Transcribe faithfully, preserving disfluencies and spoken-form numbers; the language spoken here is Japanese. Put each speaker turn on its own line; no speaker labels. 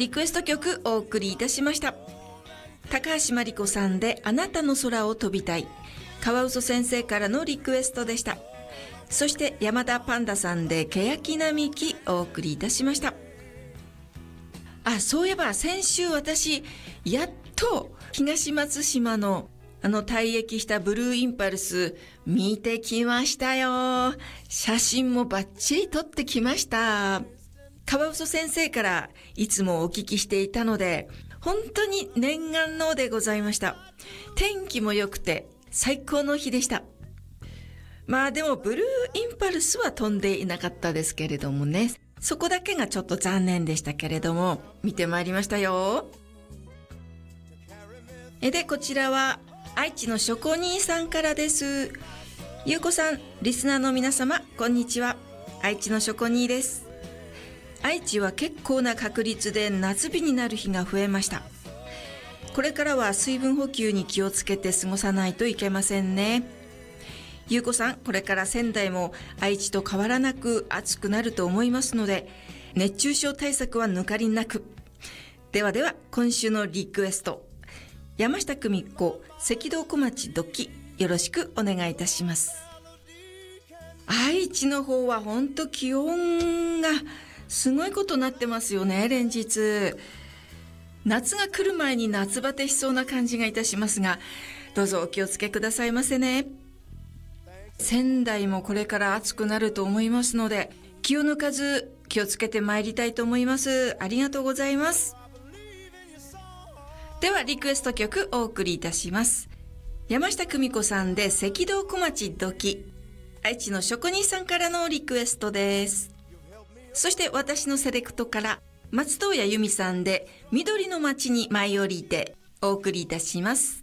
リクエスト曲お送りいたしました。高橋真理子さんであなたの空を飛びたい、カワウソ先生からのリクエストでした。そして山田パンダさんで欅並木お送りいたしました。あ、そういえば先週私やっと東松島のあの退役したブルーインパルス見てきましたよ。写真もバッチリ撮ってきました。カワウソ先生からいつもお聞きしていたので、本当に念願のでございました。天気も良くて最高の日でした。まあでもブルーインパルスは飛んでいなかったですけれどもね。そこだけがちょっと残念でしたけれども、見てまいりましたよ。えで、こちらは愛知のショコ兄さんからです。ゆうこさん、リスナーの皆様、こんにちは。愛知のショコ兄です。愛知は結構な確率で夏日になる日が増えました。これからは水分補給に気をつけて過ごさないといけませんね。ゆうこさん、これから仙台も愛知と変わらなく暑くなると思いますので、熱中症対策は抜かりなく。ではでは、今週のリクエスト。山下久美子、赤道小町どき、よろしくお願いいたします。愛知の方は本当気温がすごいことになってますよね、連日。夏が来る前に夏バテしそうな感じがいたしますが、どうぞお気をつけくださいませね。仙台もこれから暑くなると思いますので、気を抜かず気をつけてまいりたいと思います。ありがとうございます。ではリクエスト曲お送りいたします。山下久美子さんで赤道小町どき。愛知の職人さんからのリクエストです。そして私のセレクトから松任谷由実さんで緑の街に舞い降りてお送りいたします。